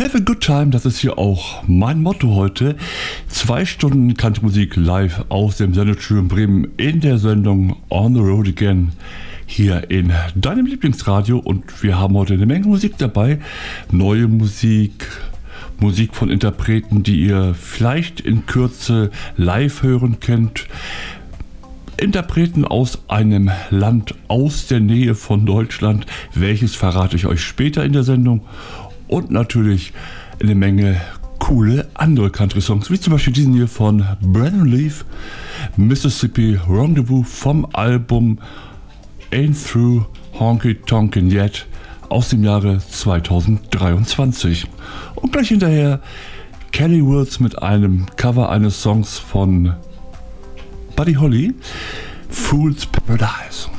Have a good time, das ist hier auch mein Motto heute. 2 Stunden Country-Musik live aus dem Sendestudio in Bremen in der Sendung On the Road Again hier in deinem Lieblingsradio. Und wir haben heute eine Menge Musik dabei. Neue Musik, Musik von Interpreten, die ihr vielleicht in Kürze live hören könnt. Interpreten aus einem Land aus der Nähe von Deutschland. Welches verrate ich euch später in der Sendung. Und natürlich eine Menge coole andere Country-Songs, wie zum Beispiel diesen hier von Brandon Leaf, Mississippi Rendezvous vom Album Ain't Through Honky Tonkin' Yet aus dem Jahre 2023. Und gleich hinterher Kelly Wills mit einem Cover eines Songs von Buddy Holly, Fool's Paradise.